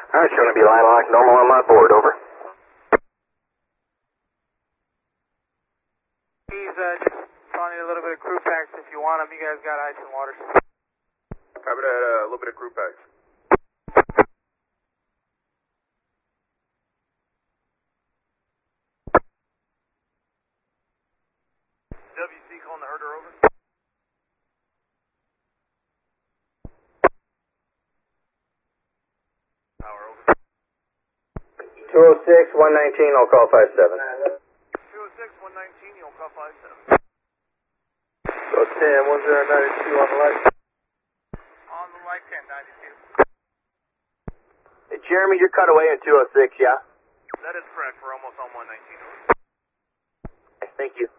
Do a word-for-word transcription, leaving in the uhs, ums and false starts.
Alright, it's going to be lilac, normal on my board, over. He's uh, just telling you a little bit of crew packs if you want them. You guys got ice and water. Copy that, uh, a little bit of crew packs. W C calling the herder, over. Power, over. two oh six, one nineteen, I'll call five seven. two oh six, one nineteen, you'll call five seven. So ten, one zero nine two on the light. On the light, ten ninety-two. Hey, Jeremy, you're cut away in two oh six, yeah? That is correct, we're almost on one nineteen, over. Thank you.